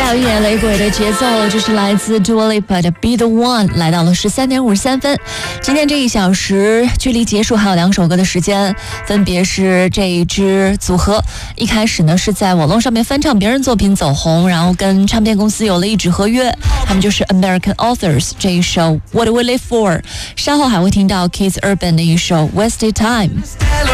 带有一点雷鬼的节奏，这是来自 Dua Lipa 的 Be the One， 来到了13点53分。今天这1小时距离结束还有2首歌的时间，分别是这一支组合，一开始呢是在网络上面翻唱别人作品走红，然后跟唱片公司有了一纸合约，他们就是 American Authors， 这一首 What We Live For， 稍后还会听到 Keith Urban 的一首 Wasted Time。